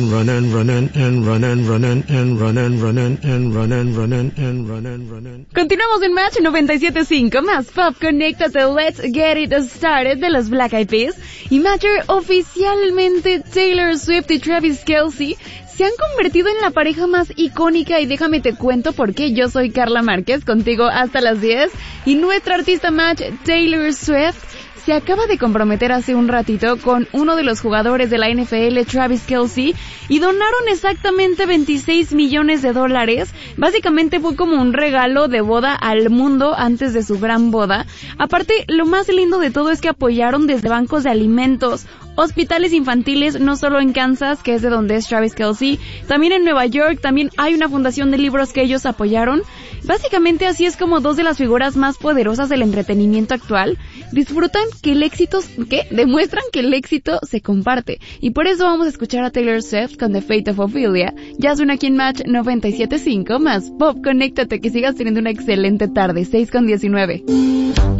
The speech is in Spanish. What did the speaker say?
and run and run and run and run and run and run and run and run and run and run. Continuamos en Match 97.5, más pop, conéctate, let's get it started de los Black Eyed Peas. Y Matter, oficialmente Taylor Swift y Travis Kelce se han convertido en la pareja más icónica y déjame te cuento por qué. Yo soy Carla Márquez, contigo hasta las 10 y nuestra artista Match, Taylor Swift, se acaba de comprometer hace un ratito con uno de los jugadores de la NFL, Travis Kelce, y donaron exactamente $26 millones. Básicamente fue como un regalo de boda al mundo antes de su gran boda. Aparte, lo más lindo de todo es que apoyaron desde bancos de alimentos, hospitales infantiles, no solo en Kansas, que es de donde es Travis Kelce, también en Nueva York, también hay una fundación de libros que ellos apoyaron. Básicamente así es como dos de las figuras más poderosas del entretenimiento actual demuestran que el éxito se comparte. Y por eso vamos a escuchar a Taylor Swift con The Fate of Ophelia. Ya suena aquí en Match 97.5, más pop, conéctate, que sigas teniendo una excelente tarde, 6:19.